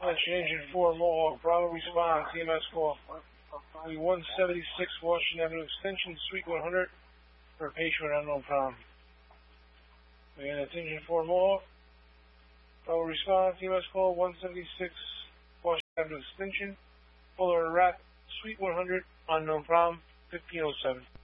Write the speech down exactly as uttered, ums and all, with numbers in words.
Attention Engine four, Mohawk, Bravo response, E M S call one seventy-six Washington Avenue Extension, Suite one hundred, for a patient with unknown problem. Again, that's Engine four, Mohawk, Bravo response, E M S call one seventy-six Washington Avenue Extension, Fuller Rat, Suite one hundred, unknown problem, fifteen oh seven.